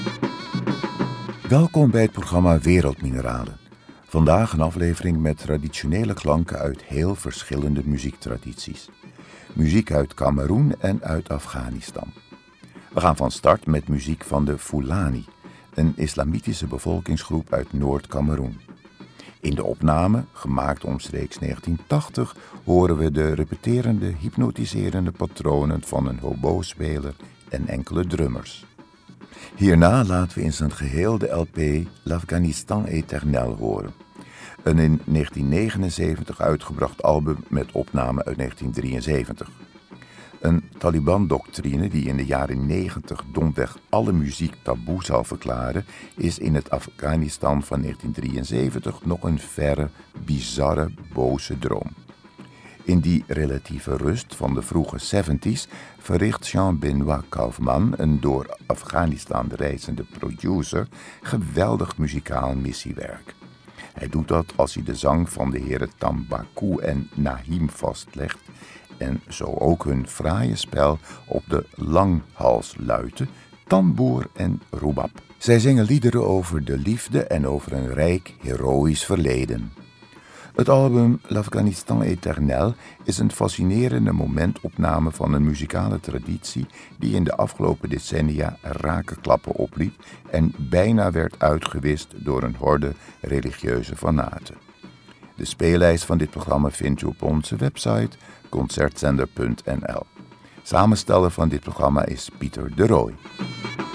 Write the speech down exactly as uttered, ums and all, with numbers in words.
Welkom bij het programma Wereldmineralen. Vandaag een aflevering met traditionele klanken uit heel verschillende muziektradities. Muziek uit Kameroen en uit Afghanistan. We gaan van start met muziek van de Fulani, een islamitische bevolkingsgroep uit Noord-Kameroen. In de opname, gemaakt omstreeks negentien tachtig, horen we de repeterende, hypnotiserende patronen van een hobo-speler en enkele drummers. Hierna laten we in zijn geheel de L P L'Afghanistan Éternel horen. Een in negentien negenenzeventig uitgebracht album met opname uit negentien drieënzeventig. Een Taliban-doctrine die in de jaren negentig domweg alle muziek taboe zal verklaren, is in het Afghanistan van negentien drieënzeventig nog een verre, bizarre, boze droom. In die relatieve rust van de vroege zeventies verricht Jean-Benoît Kaufman, een door Afghanistan reizende producer, geweldig muzikaal missiewerk. Hij doet dat als hij de zang van de heren Tambaku en Nahim vastlegt en zo ook hun fraaie spel op de langhalsluiten, tamboer en rubab. Zij zingen liederen over de liefde en over een rijk, heroïsch verleden. Het album L'Afghanistan Éternel is een fascinerende momentopname van een muzikale traditie die in de afgelopen decennia rakenklappen opliep en bijna werd uitgewist door een horde religieuze fanaten. De speellijst van dit programma vindt u op onze website concertzender punt n l. Samensteller van dit programma is Pieter de Rooij.